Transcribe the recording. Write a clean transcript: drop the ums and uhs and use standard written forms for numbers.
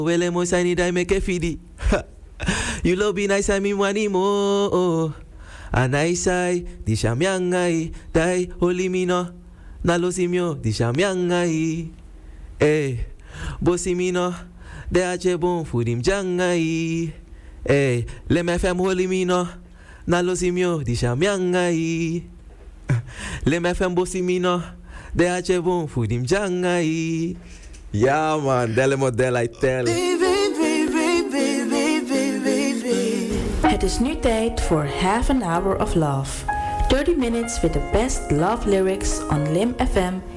Wele mo sani dai me ke fidi. You love be nice and me money mo. And I say, di shamyangai, dai holy mino. Na lo simio, di shamyangai. Eh, bosi mino, de ache bon fudim jangai. Eh, le me fem holy mino. Na lo simio, di shamyangai. Le me fem bosi mino, de ache bon fudim jangai. Ja man, delle model, I tell. Het is nu tijd voor Half an Hour of Love. 30 minutes with the best love lyrics on Lim FM